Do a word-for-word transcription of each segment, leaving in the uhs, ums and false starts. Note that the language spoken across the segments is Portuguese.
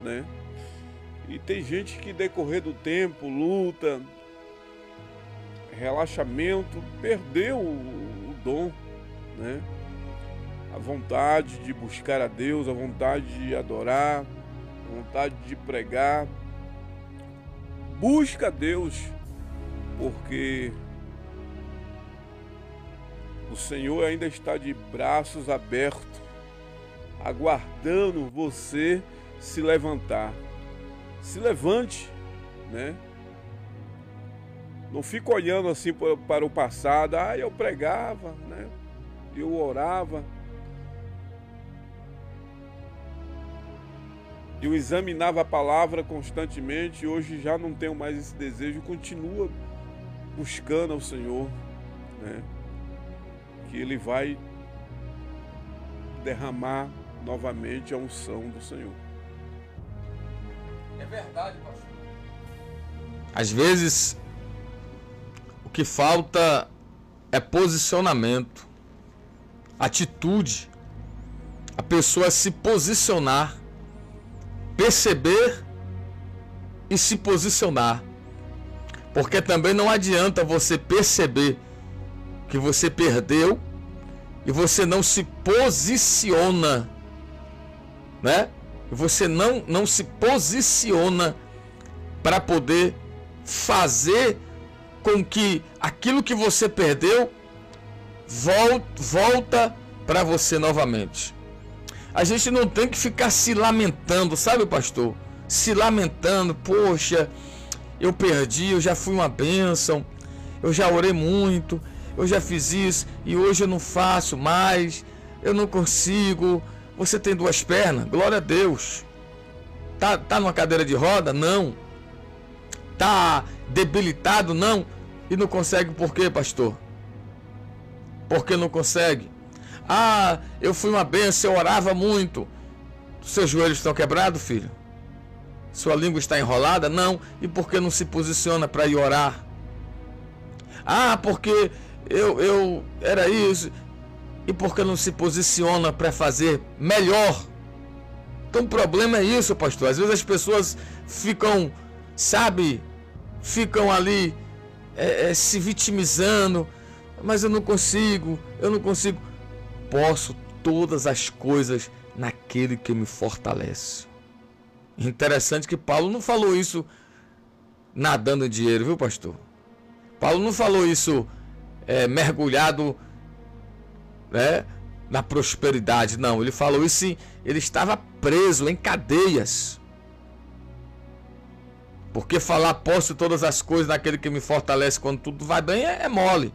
né? E tem gente que, decorrer do tempo, luta, relaxamento, perdeu o, o dom, né? A vontade de buscar a Deus, a vontade de adorar, a vontade de pregar. Busca a Deus, porque o Senhor ainda está de braços abertos, aguardando você se levantar. Se levante, né? Não fique olhando assim para o passado. Ah, eu pregava, né? Eu orava. Eu examinava a palavra constantemente. Hoje já não tenho mais esse desejo. Continua buscando ao Senhor, né? Que Ele vai derramar novamente a unção do Senhor. É verdade, pastor. Às vezes, o que falta é posicionamento, atitude, a pessoa se posicionar, perceber e se posicionar. Porque também não adianta você perceber que você perdeu e você não se posiciona, né? Você não, não se posiciona para poder fazer com que aquilo que você perdeu volta, volta para você novamente. A gente não tem que ficar se lamentando, sabe, pastor? Se lamentando, poxa, eu perdi, eu já fui uma bênção, eu já orei muito, eu já fiz isso e hoje eu não faço mais, eu não consigo. Você tem duas pernas? Glória a Deus. Tá, tá numa cadeira de roda? Não. Tá debilitado? Não. E não consegue por quê, pastor? Por que não consegue? Ah, eu fui uma bênção, eu orava muito. Seus joelhos estão quebrados, filho? Sua língua está enrolada? Não. E por que não se posiciona para ir orar? Ah, porque eu, eu era isso. E por que não se posiciona para fazer melhor? Então o problema é isso, pastor. Às vezes as pessoas ficam, sabe, ficam ali é, é, se vitimizando. Mas eu não consigo, eu não consigo. Posso todas as coisas naquele que me fortalece. Interessante que Paulo não falou isso nadando em dinheiro, viu, pastor? Paulo não falou isso é, mergulhado, né, na prosperidade, não. Ele falou isso sim, ele estava preso em cadeias. Porque falar posso todas as coisas naquele que me fortalece quando tudo vai bem é, é mole.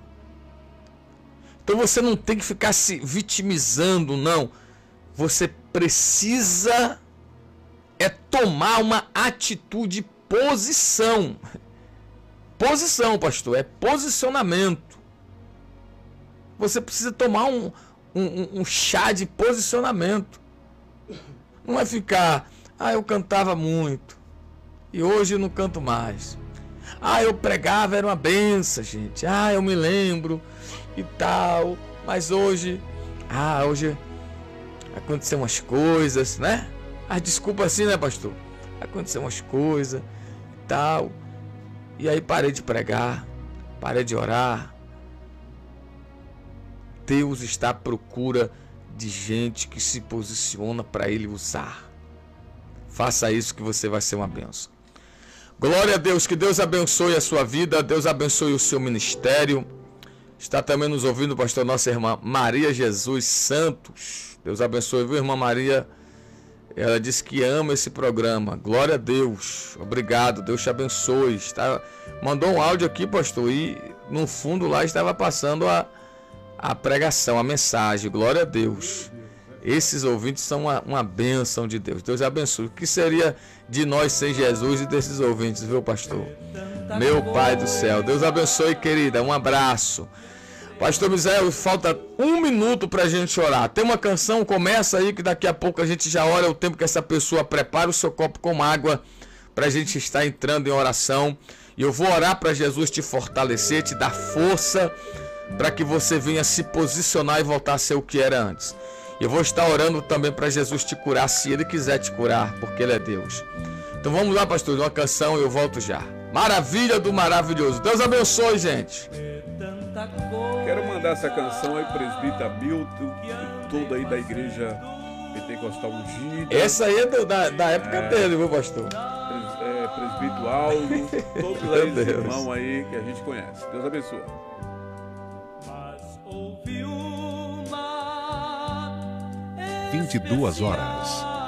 Então você não tem que ficar se vitimizando, não. Você precisa é tomar uma atitude, posição. Posição, pastor, é posicionamento. Você precisa tomar um, um, um chá de posicionamento. Não é ficar, ah, eu cantava muito e hoje eu não canto mais. Ah, eu pregava, era uma benção, gente. Ah, eu me lembro e tal, mas hoje, ah, hoje aconteceu umas coisas, né? Ah, desculpa assim, né, pastor? Aconteceu umas coisas e tal, e aí parei de pregar, parei de orar. Deus está à procura de gente que se posiciona para Ele usar. Faça isso que você vai ser uma bênção. Glória a Deus, que Deus abençoe a sua vida, Deus abençoe o seu ministério. Está também nos ouvindo, pastor, nossa irmã Maria Jesus Santos. Deus abençoe, viu, irmã Maria? Ela disse que ama esse programa. Glória a Deus. Obrigado, Deus te abençoe. Está... Mandou um áudio aqui, pastor, e no fundo lá estava passando a, a pregação, a mensagem. Glória a Deus. Esses ouvintes são uma, uma bênção de Deus. Deus abençoe. O que seria de nós sem Jesus e desses ouvintes, viu, pastor? Meu Pai do céu. Deus abençoe, querida. Um abraço. Pastor Misael, falta um minuto para a gente orar. Tem uma canção, começa aí, que daqui a pouco a gente já ora. É o tempo que essa pessoa prepara o seu copo com água para a gente estar entrando em oração. E eu vou orar para Jesus te fortalecer, te dar força para que você venha se posicionar e voltar a ser o que era antes. Eu vou estar orando também para Jesus te curar, se Ele quiser te curar, porque Ele é Deus. Então vamos lá, pastor, uma canção e eu volto já. Maravilha do maravilhoso. Deus abençoe, gente. Quero mandar essa canção aí, presbítero Milton, e todo aí da igreja Pentecostal Ungida. Essa aí é do, da, da época é, dele, meu pastor. Pres, é, presbítero Aldo, todos aí os irmãos aí que a gente conhece. Deus abençoe. vinte e duas horas